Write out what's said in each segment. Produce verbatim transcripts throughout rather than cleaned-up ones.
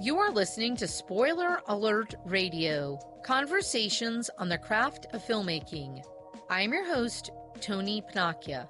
You are listening to Spoiler Alert Radio, conversations on the craft of filmmaking. I am your host, Tony Panacchia.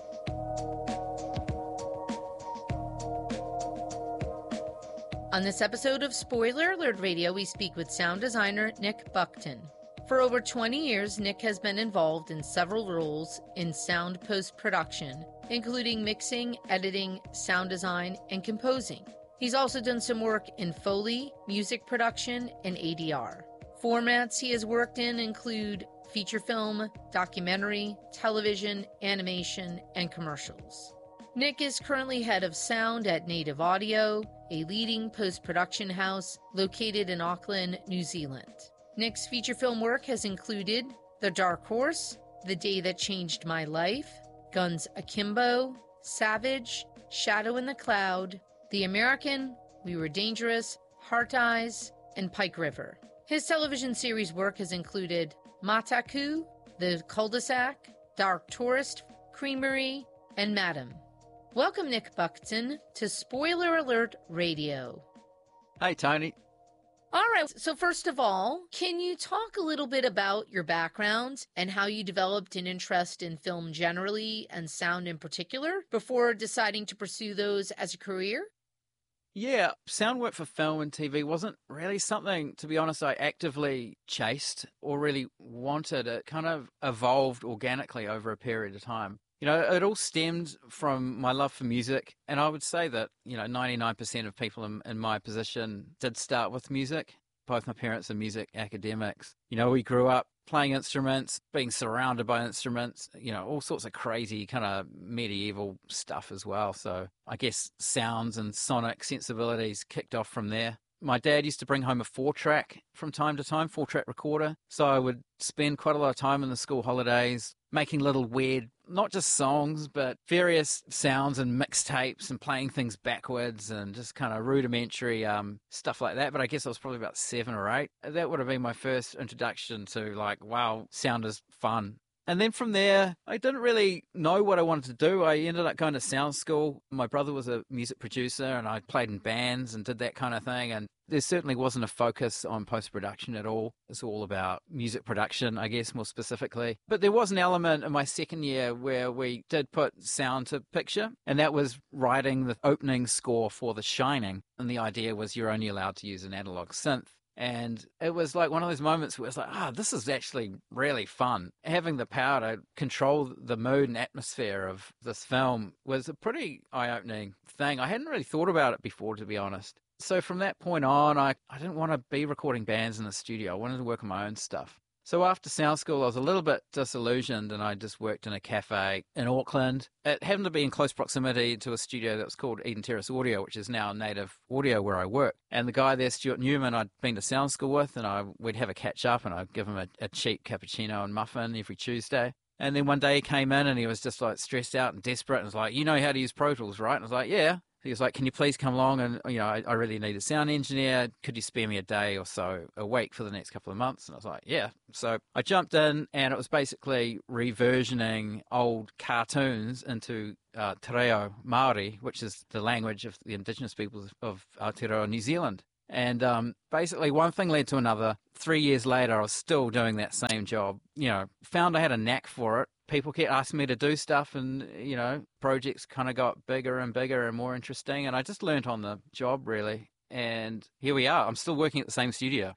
On this episode of Spoiler Alert Radio, we speak with sound designer Nick Buckton. For over twenty years, Nick has been involved in several roles in sound post-production, including mixing, editing, sound design, and composing. He's also done some work in Foley, music production, and A D R. Formats he has worked in include feature film, documentary, television, animation, and commercials. Nick is currently head of sound at Native Audio, a leading post-production house located in Auckland, New Zealand. Nick's feature film work has included The Dark Horse, The Day That Changed My Life, Guns Akimbo, Savage, Shadow in the Cloud, The American, We Were Dangerous, Heart Eyes, and Pike River. His television series work has included Mataku, The Cul-de-sac, Dark Tourist, Creamery, and Madam. Welcome, Nick Buckton, to Spoiler Alert Radio. Hey, Tony. All right, so first of all, can you talk a little bit about your background and how you developed an interest in film generally and sound in particular before deciding to pursue those as a career? Yeah, sound work for film and T V wasn't really something, to be honest, I actively chased or really wanted. It kind of evolved organically over a period of time. You know, it all stemmed from my love for music, and I would say that, you know, ninety-nine percent of people in, in my position did start with music. Both my parents are music academics. You know, we grew up playing instruments, being surrounded by instruments, you know, all sorts of crazy kind of medieval stuff as well. So I guess sounds and sonic sensibilities kicked off from there. My dad used to bring home a four-track from time to time, four-track recorder. So I would spend quite a lot of time in the school holidays making little weird, not just songs, but various sounds and mixtapes and playing things backwards and just kind of rudimentary um, stuff like that. But I guess I was probably about seven or eight. That would have been my first introduction to like, wow, sound is fun. And then from there, I didn't really know what I wanted to do. I ended up going to sound school. My brother was a music producer and I played in bands and did that kind of thing. And there certainly wasn't a focus on post-production at all. It's all about music production, I guess, more specifically. But there was an element in my second year where we did put sound to picture, and that was writing the opening score for The Shining. And the idea was you're only allowed to use an analog synth. And it was like one of those moments where it's like, ah, oh, this is actually really fun. Having the power to control the mood and atmosphere of this film was a pretty eye-opening thing. I hadn't really thought about it before, to be honest. So from that point on, I, I didn't want to be recording bands in the studio. I wanted to work on my own stuff. So after sound school, I was a little bit disillusioned and I just worked in a cafe in Auckland. It happened to be in close proximity to a studio that was called Eden Terrace Audio, which is now Native Audio where I work. And the guy there, Stuart Newman, I'd been to sound school with, and I we'd have a catch up and I'd give him a, a cheap cappuccino and muffin every Tuesday. And then one day he came in and he was just like stressed out and desperate and was like, you know how to use Pro Tools, right? And I was like, yeah. He was like, can you please come along? And, you know, I, I really need a sound engineer. Could you spare me a day or so a week for the next couple of months? And I was like, yeah. So I jumped in and it was basically reversioning old cartoons into uh, te reo Māori, which is the language of the indigenous peoples of Aotearoa, New Zealand. And um, basically one thing led to another. Three years later, I was still doing that same job. You know, found I had a knack for it. People kept asking me to do stuff and, you know, projects kind of got bigger and bigger and more interesting. And I just learned on the job, really. And here we are. I'm still working at the same studio.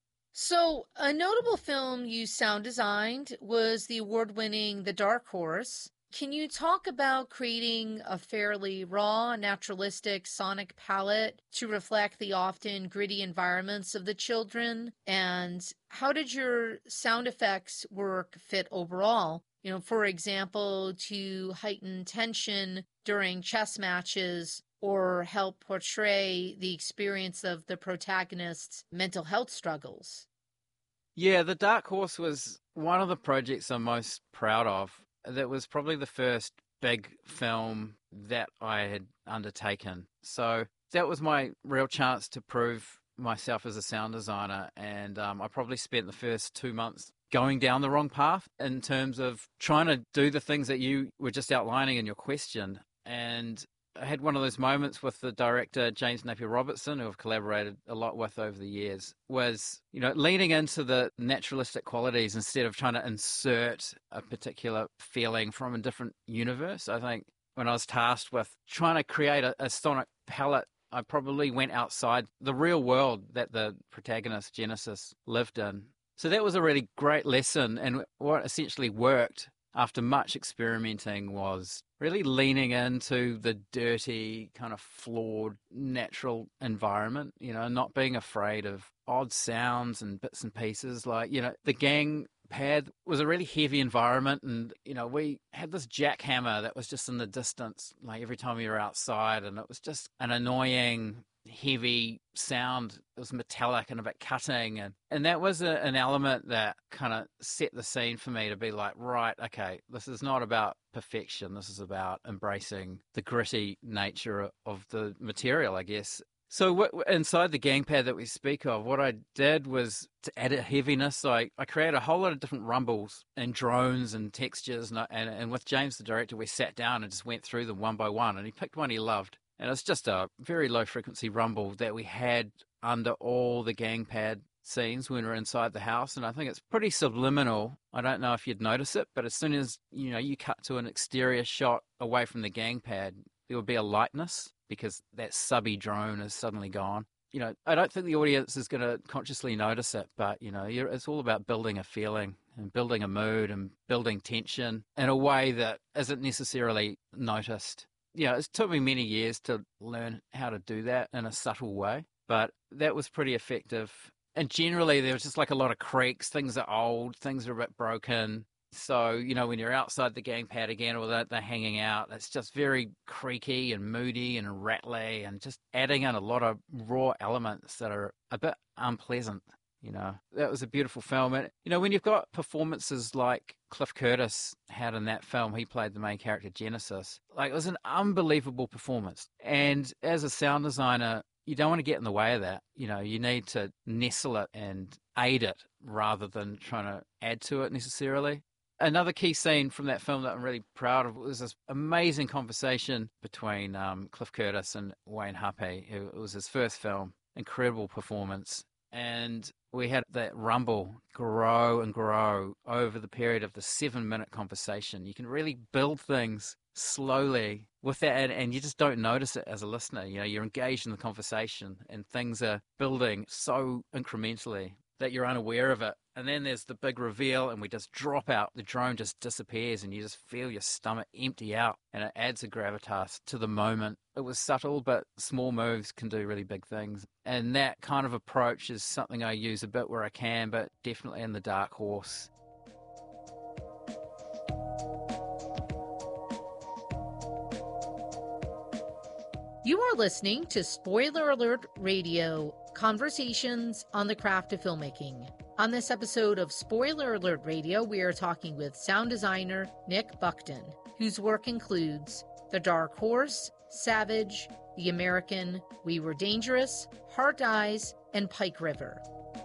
So a notable film you sound designed was the award-winning The Dark Horse. Can you talk about creating a fairly raw, naturalistic sonic palette to reflect the often gritty environments of the children? And how did your sound effects work fit overall? You know, for example, to heighten tension during chess matches or help portray the experience of the protagonist's mental health struggles. Yeah, The Dark Horse was one of the projects I'm most proud of. That was probably the first big film that I had undertaken. So that was my real chance to prove myself as a sound designer. And um, I probably spent the first two months going down the wrong path in terms of trying to do the things that you were just outlining in your question. And I had one of those moments with the director, James Napier Robertson, who I've collaborated a lot with over the years, was, you know, leaning into the naturalistic qualities instead of trying to insert a particular feeling from a different universe. I think when I was tasked with trying to create a, a sonic palette, I probably went outside the real world that the protagonist, Genesis, lived in. So that was a really great lesson, and what essentially worked after much experimenting was really leaning into the dirty, kind of flawed, natural environment, you know, not being afraid of odd sounds and bits and pieces. Like, you know, the gang pad was a really heavy environment, and, you know, we had this jackhammer that was just in the distance, like every time we were outside, and it was just an annoying, heavy sound. It was metallic and a bit cutting, and and that was a, an element that kind of set the scene for me to be like, right, okay, this is not about perfection, this is about embracing the gritty nature of the material, I guess. So w- inside the gang pad that we speak of, what I did was to add a heaviness. So I, I created a whole lot of different rumbles and drones and textures, and, I, and and with James, the director, we sat down and just went through them one by one, and he picked one he loved. And it's just a very low frequency rumble that we had under all the gang pad scenes when we were inside the house. And I think it's pretty subliminal. I don't know if you'd notice it, but as soon as, you know, you cut to an exterior shot away from the gang pad, there would be a lightness because that subby drone is suddenly gone. You know, I don't think the audience is going to consciously notice it, but, you know, you're, it's all about building a feeling and building a mood and building tension in a way that isn't necessarily noticed. Yeah, it took me many years to learn how to do that in a subtle way, but that was pretty effective. And generally, there was just like a lot of creaks. Things are old, things are a bit broken. So, you know, when you're outside the gang pad again, or they're, they're hanging out, it's just very creaky and moody and rattly, and just adding in a lot of raw elements that are a bit unpleasant. You know, that was a beautiful film. And, you know, when you've got performances like Cliff Curtis had in that film, he played the main character, Genesis. Like, it was an unbelievable performance. And as a sound designer, you don't want to get in the way of that. You know, you need to nestle it and aid it rather than trying to add to it necessarily. Another key scene from that film that I'm really proud of was this amazing conversation between um, Cliff Curtis and Wayne Hape. It was his first film. Incredible performance. And we had that rumble grow and grow over the period of the seven-minute conversation. You can really build things slowly with that, and, and you just don't notice it as a listener. You know, you're engaged in the conversation, and things are building so incrementally that you're unaware of it. And then there's the big reveal, and we just drop out. The drone just disappears, and you just feel your stomach empty out, and it adds a gravitas to the moment. It was subtle, but small moves can do really big things. And that kind of approach is something I use a bit where I can, but definitely in The Dark Horse. You are listening to Spoiler Alert Radio, Conversations on the Craft of Filmmaking. On this episode of Spoiler Alert Radio, we are talking with sound designer Nick Buckton, whose work includes The Dark Horse, Savage, The American, We Were Dangerous, Heart Eyes, and Pike River.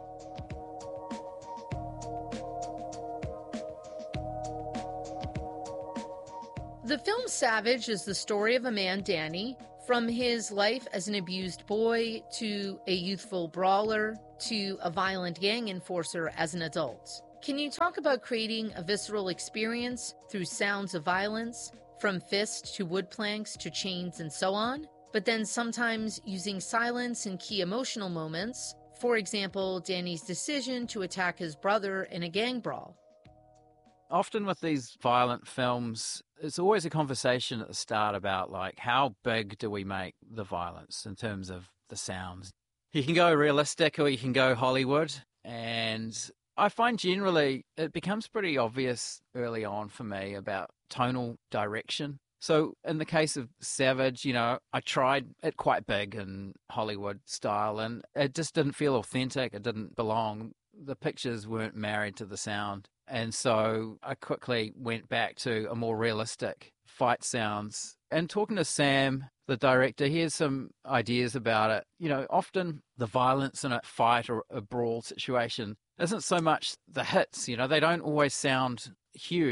The film Savage is the story of a man, Danny, from his life as an abused boy to a youthful brawler to a violent gang enforcer as an adult. Can you talk about creating a visceral experience through sounds of violence, from fists to wood planks to chains and so on, but then sometimes using silence in key emotional moments, for example, Danny's decision to attack his brother in a gang brawl? Often with these violent films, it's always a conversation at the start about, like, how big do we make the violence in terms of the sounds? You can go realistic or you can go Hollywood. And I find generally it becomes pretty obvious early on for me about tonal direction. So in the case of Savage, you know, I tried it quite big in Hollywood style, and it just didn't feel authentic. It didn't belong. The pictures weren't married to the sound. And so I quickly went back to a more realistic fight sounds. And talking to Sam, the director, he has some ideas about it. You know, often the violence in a fight or a brawl situation isn't so much the hits. You know, they don't always sound huge.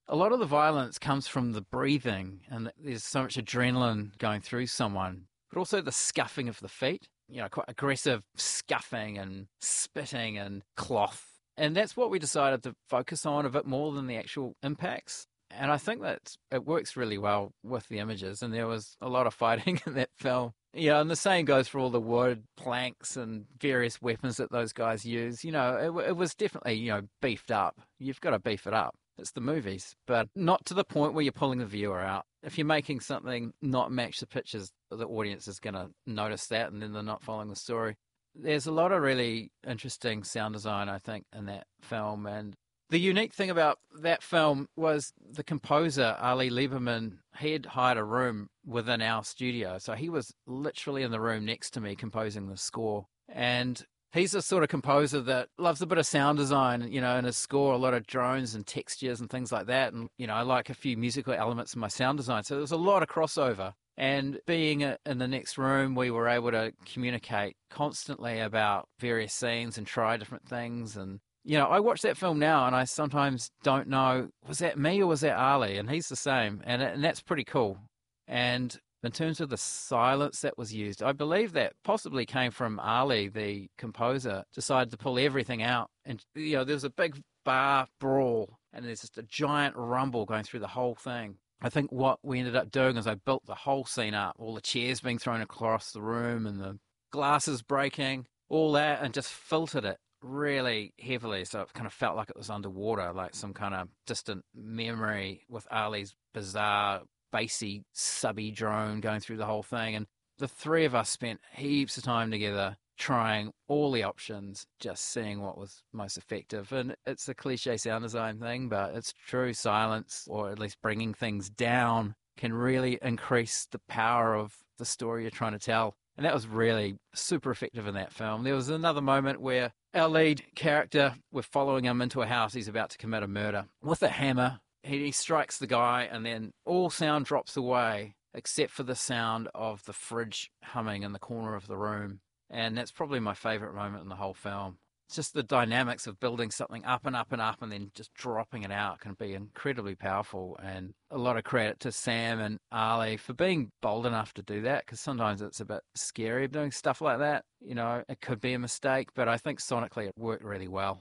A lot of the violence comes from the breathing, and there's so much adrenaline going through someone, but also the scuffing of the feet, you know, quite aggressive scuffing and spitting and cloth. And that's what we decided to focus on a bit more than the actual impacts. And I think that it works really well with the images. And there was a lot of fighting in that film. You know, and the same goes for all the wood planks and various weapons that those guys use. You know, it, it was definitely, you know, beefed up. You've got to beef it up. It's the movies, but not to the point where you're pulling the viewer out. If you're making something not match the pictures, the audience is going to notice that, and then they're not following the story. There's a lot of really interesting sound design, I think, in that film. And the unique thing about that film was the composer, Ali Lieberman, he had hired a room within our studio. So he was literally in the room next to me composing the score. And he's the sort of composer that loves a bit of sound design, you know, in his score, a lot of drones and textures and things like that. And, you know, I like a few musical elements in my sound design. So there's a lot of crossover. And being in the next room, we were able to communicate constantly about various scenes and try different things. And, you know, I watch that film now and I sometimes don't know, was that me or was that Ali? And he's the same. And, and that's pretty cool. And in terms of the silence that was used, I believe that possibly came from Ali, the composer, decided to pull everything out. And, you know, there was a big bar brawl and there's just a giant rumble going through the whole thing. I think what we ended up doing is I built the whole scene up, all the chairs being thrown across the room and the glasses breaking, all that, and just filtered it really heavily. So it kind of felt like it was underwater, like some kind of distant memory with Ali's bizarre, bassy, subby drone going through the whole thing. And the three of us spent heaps of time together trying all the options, just seeing what was most effective. And it's a cliche sound design thing, but it's true. Silence, or at least bringing things down, can really increase the power of the story you're trying to tell. And that was really super effective in that film. There was another moment where our lead character, we're following him into a house. He's about to commit a murder with a hammer. He strikes the guy and then all sound drops away except for the sound of the fridge humming in the corner of the room. And that's probably my favorite moment in the whole film. It's just the dynamics of building something up and up and up and then just dropping it out can be incredibly powerful. And a lot of credit to Sam and Ali for being bold enough to do that, because sometimes it's a bit scary doing stuff like that. You know, it could be a mistake, but I think sonically it worked really well.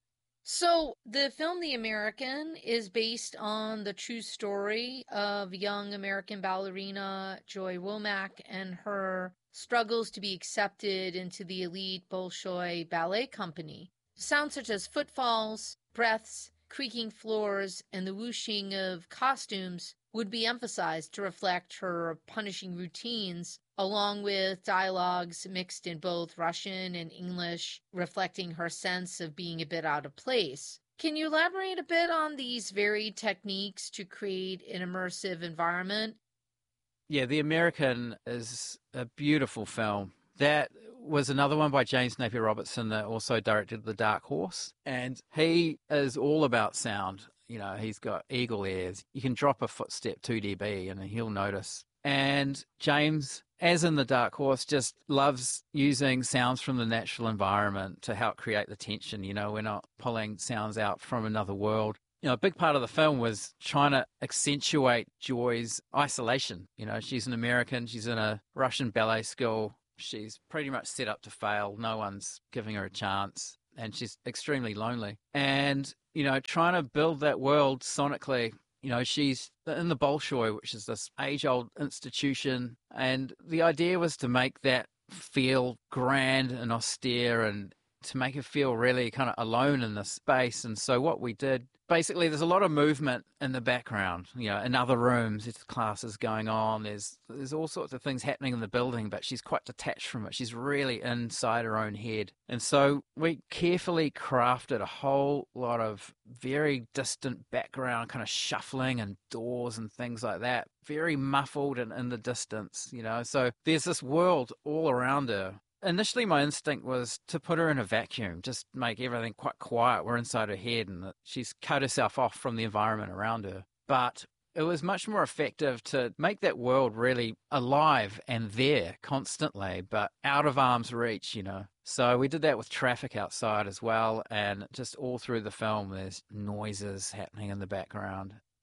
So, the film The American is based on the true story of young American ballerina Joy Womack and her struggles to be accepted into the elite Bolshoi Ballet Company. Sounds such as footfalls, breaths, creaking floors, and the whooshing of costumes would be emphasized to reflect her punishing routines, along with dialogues mixed in both Russian and English, reflecting her sense of being a bit out of place. Can you elaborate a bit on these varied techniques to create an immersive environment? Yeah, The American is a beautiful film. That was another one by James Napier Robertson that also directed The Dark Horse. And he is all about sound. You know, he's got eagle ears. You can drop a footstep two decibels and he'll notice. And James, as in The Dark Horse, just loves using sounds from the natural environment to help create the tension. You know, we're not pulling sounds out from another world. You know, a big part of the film was trying to accentuate Joy's isolation. You know, she's an American, she's in a Russian ballet school, she's pretty much set up to fail, no one's giving her a chance, and she's extremely lonely. And, you know, trying to build that world sonically, you know, she's in the Bolshoi, which is this age-old institution, and the idea was to make that feel grand and austere and to make her feel really kind of alone in this space. And so what we did, basically there's a lot of movement in the background, you know, in other rooms, there's classes going on, there's there's all sorts of things happening in the building, but she's quite detached from it. She's really inside her own head. And so we carefully crafted a whole lot of very distant background, kind of shuffling and doors and things like that, very muffled and in the distance, you know. So there's this world all around her. Initially, my instinct was to put her in a vacuum, just make everything quite quiet. We're inside her head and that she's cut herself off from the environment around her. But it was much more effective to make that world really alive and there constantly, but out of arm's reach, you know. So we did that with traffic outside as well, and just all through the film, there's noises happening in the background.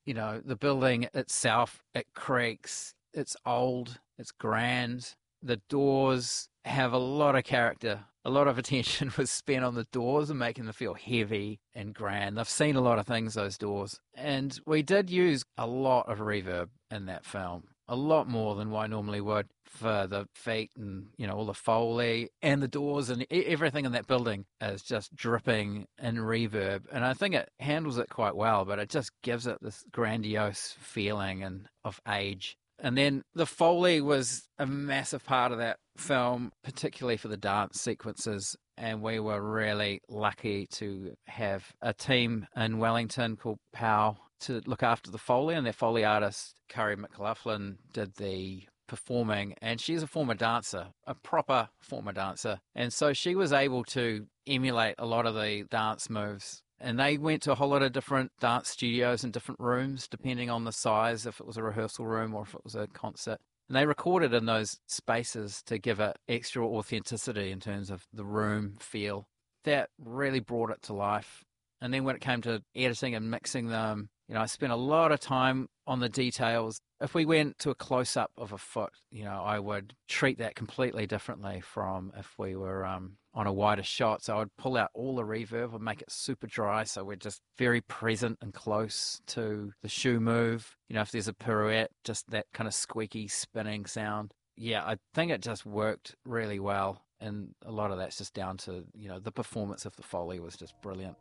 You know, the building itself, it creaks, it's old, it's grand. The doors have a lot of character. A lot of attention was spent on the doors and making them feel heavy and grand. I've seen a lot of things, those doors. And we did use a lot of reverb in that film. A lot more than what I normally would for the feet and, you know, all the Foley and the doors and everything in that building is just dripping in reverb. And I think it handles it quite well, but it just gives it this grandiose feeling and of age. And then the Foley was a massive part of that film, particularly for the dance sequences. And we were really lucky to have a team in Wellington called POW to look after the Foley. And their Foley artist, Curry McLaughlin, did the performing. And she's a former dancer, a proper former dancer. And so she was able to emulate a lot of the dance moves. And they went to a whole lot of different dance studios and different rooms, depending on the size, if it was a rehearsal room or if it was a concert. And they recorded in those spaces to give it extra authenticity in terms of the room feel. That really brought it to life. And then when it came to editing and mixing them, you know, I spent a lot of time on the details. If we went to a close-up of a foot, you know, I would treat that completely differently from if we were um, on a wider shot. So I would pull out all the reverb and make it super dry, so we're just very present and close to the shoe move. You know, if there's a pirouette, just that kind of squeaky spinning sound. Yeah, I think it just worked really well, and a lot of that's just down to, you know, the performance of the Foley was just brilliant.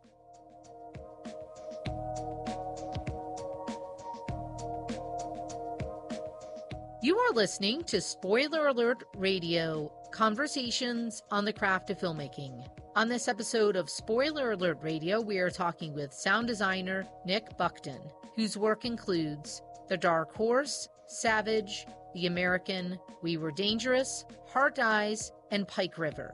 You are listening to Spoiler Alert Radio, conversations on the craft of filmmaking. On this episode of Spoiler Alert Radio, we are talking with sound designer Nick Buckton, whose work includes The Dark Horse, Savage, The American, We Were Dangerous, Heart Eyes, and Pike River.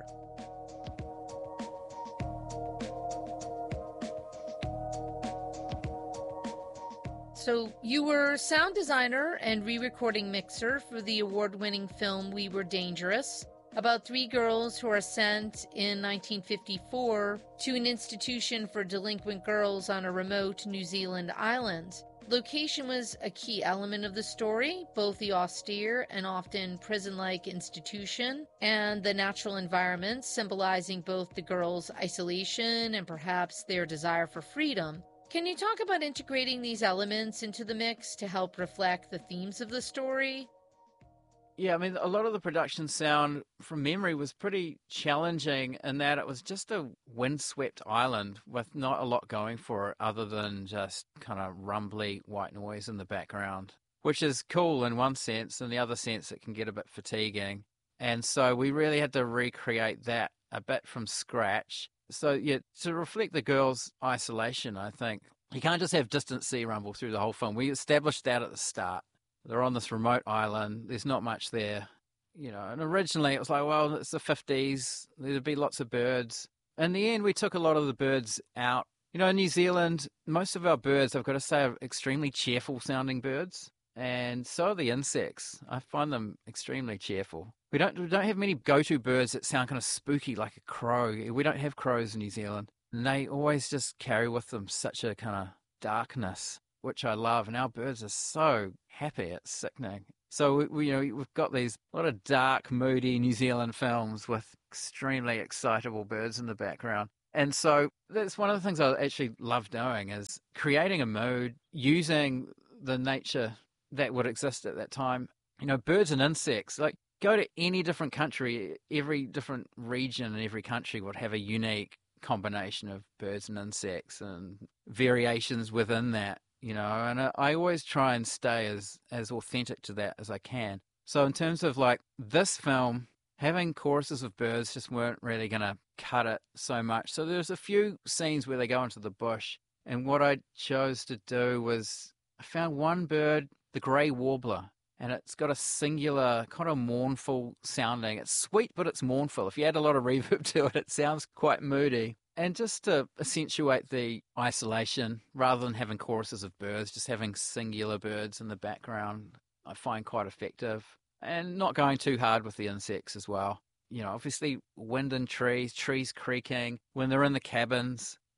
So you were sound designer and re-recording mixer for the award-winning film We Were Dangerous, about three girls who are sent in nineteen fifty-four to an institution for delinquent girls on a remote New Zealand island. Location was a key element of the story, both the austere and often prison-like institution and the natural environment symbolizing both the girls' isolation and perhaps their desire for freedom. Can you talk about integrating these elements into the mix to help reflect the themes of the story? Yeah, I mean, a lot of the production sound from memory was pretty challenging in that it was just a windswept island with not a lot going for it other than just kind of rumbly white noise in the background, which is cool in one sense. In the other sense, it can get a bit fatiguing. And so we really had to recreate that a bit from scratch. So, yeah, to reflect the girls' isolation, I think, you can't just have distant sea rumble through the whole film. We established that at the start. They're on this remote island. There's not much there, you know. And originally it was like, well, it's the fifties. There'd be lots of birds. In the end, we took a lot of the birds out. You know, in New Zealand, most of our birds, I've got to say, are extremely cheerful sounding birds. And so are the insects. I find them extremely cheerful. We don't we don't have many go-to birds that sound kind of spooky like a crow. We don't have crows in New Zealand. And they always just carry with them such a kind of darkness, which I love. And our birds are so happy. It's sickening. So, we, we, you know, we've got these a lot of dark, moody New Zealand films with extremely excitable birds in the background. And so that's one of the things I actually love doing is creating a mood using the nature that would exist at that time. You know, birds and insects, like go to any different country, every different region in every country would have a unique combination of birds and insects and variations within that, you know, and I always try and stay as, as authentic to that as I can. So in terms of like this film, having choruses of birds just weren't really going to cut it so much. So there's a few scenes where they go into the bush, and what I chose to do was I found one bird, the grey warbler, and it's got a singular kind of mournful sounding. It's sweet, but it's mournful. If you add a lot of reverb to it, it sounds quite moody. And just to accentuate the isolation, rather than having choruses of birds, just having singular birds in the background, I find quite effective. And not going too hard with the insects as well. You know, obviously wind and trees, trees creaking. When they're in the cabins,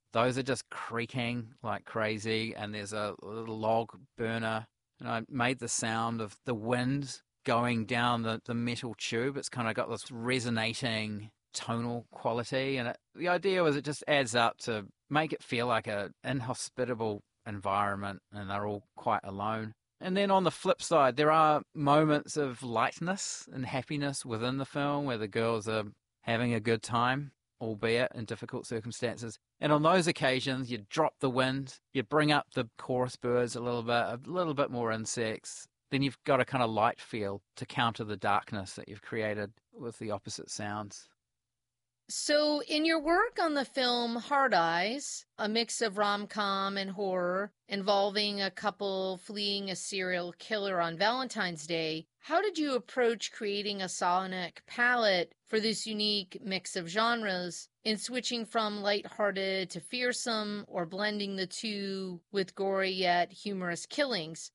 those are just creaking like crazy, and there's a little log burner, and I made the sound of the wind going down the, the metal tube. It's kind of got this resonating tonal quality, and it, the idea was it just adds up to make it feel like a inhospitable environment, and they're all quite alone. And then on the flip side, there are moments of lightness and happiness within the film where the girls are having a good time, albeit in difficult circumstances. And on those occasions, you drop the wind, you bring up the chorus birds a little bit, a little bit more insects. Then you've got a kind of light feel to counter the darkness that you've created with the opposite sounds. So, in your work on the film Hard Eyes, a mix of rom-com and horror involving a couple fleeing a serial killer on Valentine's Day, how did you approach creating a sonic palette for this unique mix of genres in switching from lighthearted to fearsome, or blending the two with gory yet humorous killings?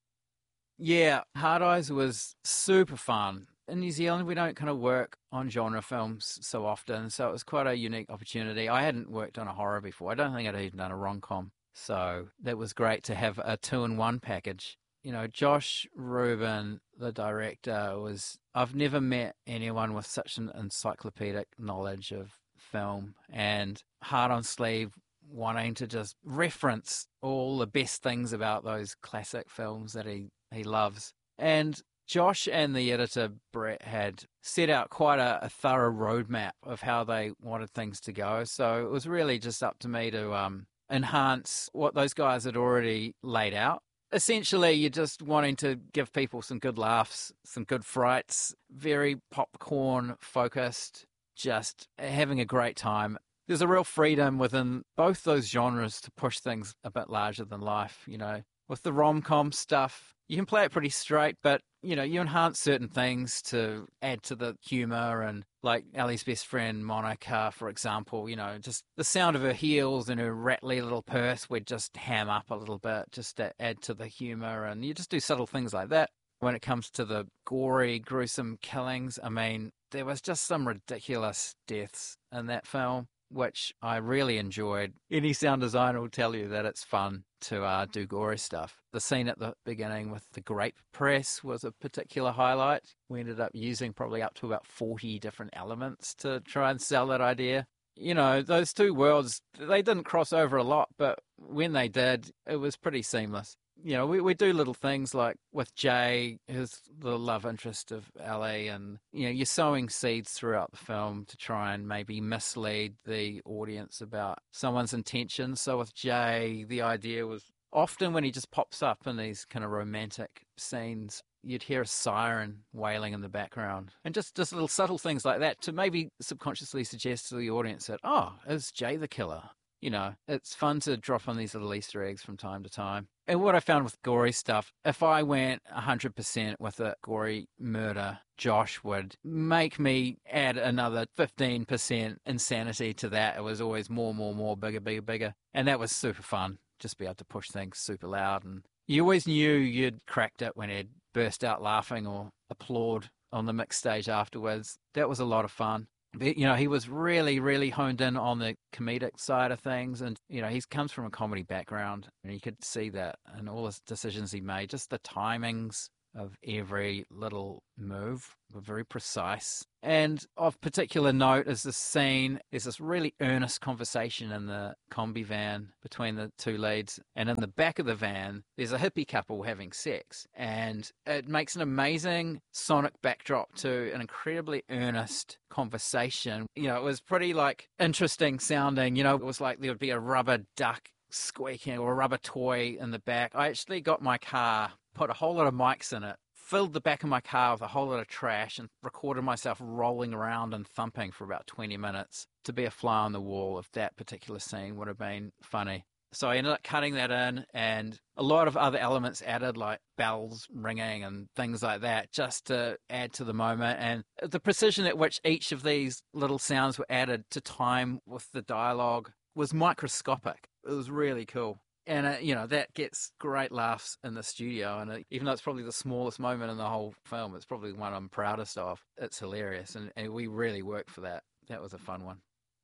Yeah, Hard Eyes was super fun. In New Zealand, we don't kind of work on genre films so often, so it was quite a unique opportunity. I hadn't worked on a horror before. I don't think I'd even done a rom-com, so that was great to have a two-in-one package. You know, Josh Rubin, the director, was... I've never met anyone with such an encyclopedic knowledge of film, and hard on sleeve, wanting to just reference all the best things about those classic films that he, he loves. And Josh and the editor, Brett, had set out quite a, a thorough roadmap of how they wanted things to go. So it was really just up to me to um, enhance what those guys had already laid out. Essentially, you're just wanting to give people some good laughs, some good frights, very popcorn focused, just having a great time. There's a real freedom within both those genres to push things a bit larger than life, you know. With the rom-com stuff, you can play it pretty straight, but, you know, you enhance certain things to add to the humour. And like Ali's best friend, Monica, for example, you know, just the sound of her heels and her rattly little purse would just ham up a little bit just to add to the humour. And you just do subtle things like that. When it comes to the gory, gruesome killings, I mean, there was just some ridiculous deaths in that film, which I really enjoyed. Any sound designer will tell you that it's fun to uh, do gory stuff. The scene at the beginning with the grape press was a particular highlight. We ended up using probably up to about forty different elements to try and sell that idea. You know, those two worlds, they didn't cross over a lot, but when they did, it was pretty seamless. You know, we, we do little things like with Jay, who's the love interest of Ali, and, you know, you're sowing seeds throughout the film to try and maybe mislead the audience about someone's intentions. So with Jay, the idea was often when he just pops up in these kind of romantic scenes, you'd hear a siren wailing in the background. And just, just little subtle things like that to maybe subconsciously suggest to the audience that, oh, is Jay the killer? You know, it's fun to drop on these little Easter eggs from time to time. And what I found with gory stuff, if I went one hundred percent with a gory murder, Josh would make me add another fifteen percent insanity to that. It was always more, more, more, bigger, bigger, bigger. And that was super fun, just be able to push things super loud. And you always knew you'd cracked it when he'd burst out laughing or applaud on the mix stage afterwards. That was a lot of fun. But, you know, he was really, really honed in on the comedic side of things. And, you know, he comes from a comedy background, and you could see that in all the decisions he made. Just the timings of every little move were very precise. And of particular note is this scene, there's this really earnest conversation in the combi van between the two leads. And in the back of the van, there's a hippie couple having sex. And it makes an amazing sonic backdrop to an incredibly earnest conversation. You know, it was pretty like interesting sounding. You know, it was like there would be a rubber duck squeaking or a rubber toy in the back. I actually got my car, put a whole lot of mics in it, filled the back of my car with a whole lot of trash, and recorded myself rolling around and thumping for about twenty minutes to be a fly on the wall if that particular scene would have been funny. So I ended up cutting that in, and a lot of other elements added, like bells ringing and things like that, just to add to the moment. And the precision at which each of these little sounds were added to time with the dialogue was microscopic. It was really cool. And, uh, you know, that gets great laughs in the studio. And uh, even though it's probably the smallest moment in the whole film, it's probably one I'm proudest of. It's hilarious. And, and we really worked for that. That was a fun one.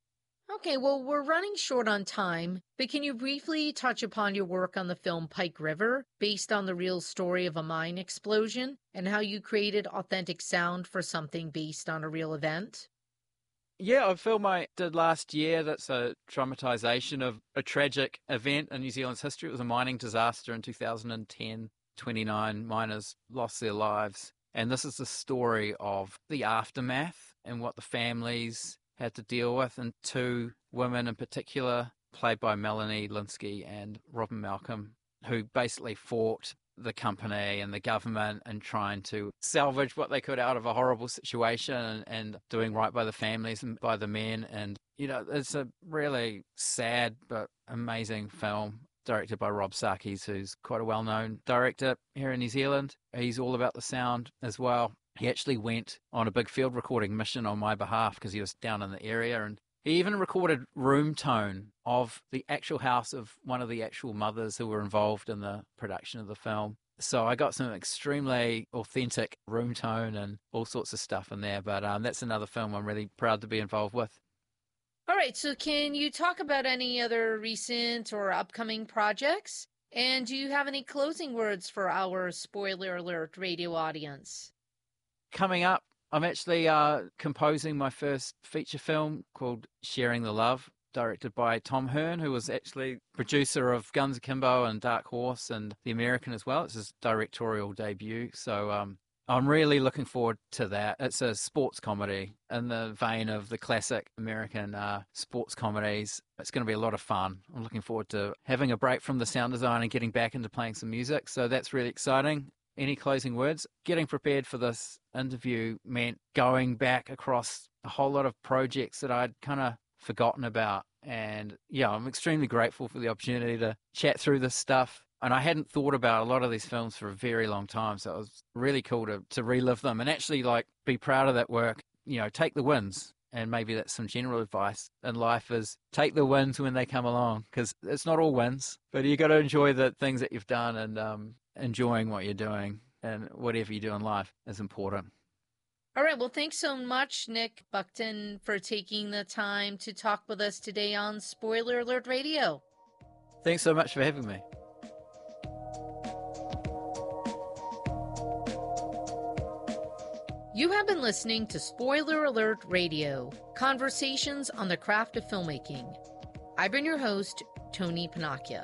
Okay, well, we're running short on time, but can you briefly touch upon your work on the film Pike River, based on the real story of a mine explosion, and how you created authentic sound for something based on a real event? Yeah, a film I did last year that's a dramatization of a tragic event in New Zealand's history. It was a mining disaster in two thousand ten. twenty-nine miners lost their lives. And this is the story of the aftermath and what the families had to deal with. And two women in particular, played by Melanie Linsky and Robin Malcolm, who basically fought the company and the government and trying to salvage what they could out of a horrible situation and, and doing right by the families and by the men. And, you know, it's a really sad but amazing film directed by Rob Sarkis, who's quite a well-known director here in New Zealand. He's all about the sound as well. He actually went on a big field recording mission on my behalf because he was down in the area, and he even recorded room tone of the actual house of one of the actual mothers who were involved in the production of the film. So I got some extremely authentic room tone and all sorts of stuff in there. But um, that's another film I'm really proud to be involved with. All right, so can you talk about any other recent or upcoming projects? And do you have any closing words for our Spoiler Alert radio audience? Coming up, I'm actually uh, composing my first feature film called Sharing the Love, directed by Tom Hearn, who was actually producer of Guns Akimbo and Dark Horse and The American as well. It's his directorial debut. So um, I'm really looking forward to that. It's a sports comedy in the vein of the classic American uh, sports comedies. It's going to be a lot of fun. I'm looking forward to having a break from the sound design and getting back into playing some music. So that's really exciting. Any closing words? Getting prepared for this interview meant going back across a whole lot of projects that I'd kind of forgotten about. And yeah, I'm extremely grateful for the opportunity to chat through this stuff. And I hadn't thought about a lot of these films for a very long time. So it was really cool to, to relive them and actually like be proud of that work. You know, take the wins. And maybe that's some general advice in life is take the wins when they come along, because it's not all wins, but you got to enjoy the things that you've done, and um, enjoying what you're doing and whatever you do in life is important. All right. Well, thanks so much, Nick Buckton, for taking the time to talk with us today on Spoiler Alert Radio. Thanks so much for having me. You have been listening to Spoiler Alert Radio, conversations on the craft of filmmaking. I've been your host, Tony Panacchia.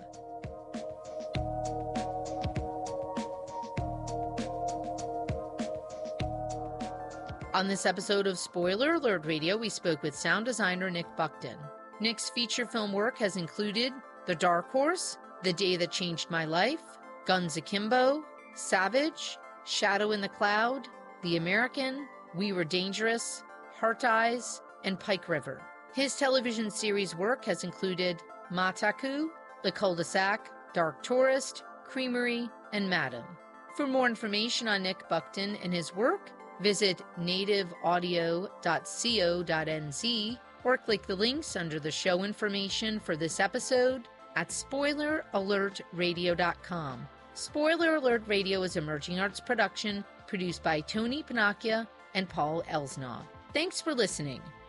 On this episode of Spoiler Alert Radio, we spoke with sound designer Nick Buckton. Nick's feature film work has included The Dark Horse, The Day That Changed My Life, Guns Akimbo, Savage, Shadow in the Cloud, The American, We Were Dangerous, Heart Eyes, and Pike River. His television series work has included Mataku, The Cul-de-sac, Dark Tourist, Creamery, and Madam. For more information on Nick Buckton and his work, visit native audio dot co dot n z or click the links under the show information for this episode at spoiler alert radio dot com. Spoiler Alert Radio is an emerging arts production produced by Tony Panacchia and Paul Elsnaw. Thanks for listening.